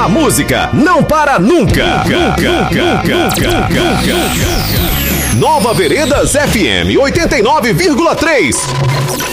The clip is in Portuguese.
A música não para nunca. Nova Veredas FM 89,3.